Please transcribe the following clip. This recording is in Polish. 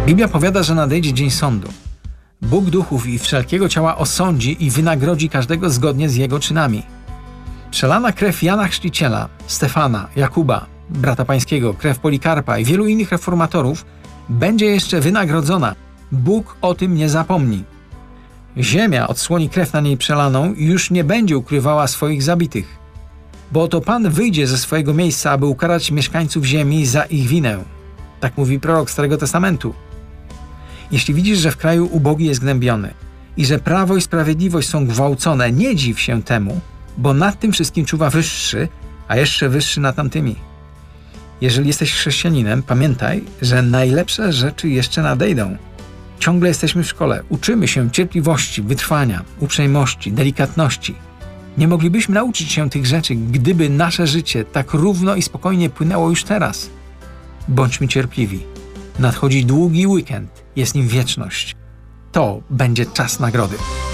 Biblia powiada, że nadejdzie dzień sądu. Bóg duchów i wszelkiego ciała osądzi i wynagrodzi każdego zgodnie z jego czynami. Przelana krew Jana Chrzciciela, Stefana, Jakuba, brata pańskiego, krew Polikarpa i wielu innych reformatorów będzie jeszcze wynagrodzona. Bóg o tym nie zapomni. Ziemia odsłoni krew na niej przelaną i już nie będzie ukrywała swoich zabitych. Bo oto Pan wyjdzie ze swojego miejsca, aby ukarać mieszkańców ziemi za ich winę. Tak mówi prorok Starego Testamentu. Jeśli widzisz, że w kraju ubogi jest gnębiony i że prawo i sprawiedliwość są gwałcone, nie dziw się temu, bo nad tym wszystkim czuwa wyższy, a jeszcze wyższy nad tamtymi. Jeżeli jesteś chrześcijaninem, pamiętaj, że najlepsze rzeczy jeszcze nadejdą. Ciągle jesteśmy w szkole, uczymy się cierpliwości, wytrwania, uprzejmości, delikatności. Nie moglibyśmy nauczyć się tych rzeczy, gdyby nasze życie tak równo i spokojnie płynęło już teraz. Bądźmy cierpliwi. Nadchodzi długi weekend, jest nim wieczność. To będzie czas nagrody.